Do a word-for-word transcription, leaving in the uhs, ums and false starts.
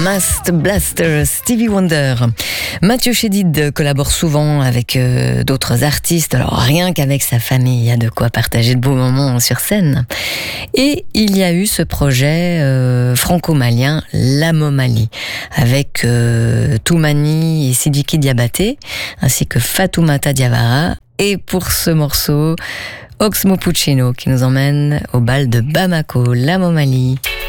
Master Blaster, Stevie Wonder. Mathieu Chédid collabore souvent avec euh, d'autres artistes, alors rien qu'avec sa famille, il y a de quoi partager de beaux moments sur scène. Et il y a eu ce projet euh, franco-malien, La Momali, avec euh, Toumani et Sidiki Diabaté, ainsi que Fatoumata Diawara. Et pour ce morceau, Oxmo Puccino qui nous emmène au bal de Bamako, La Momali.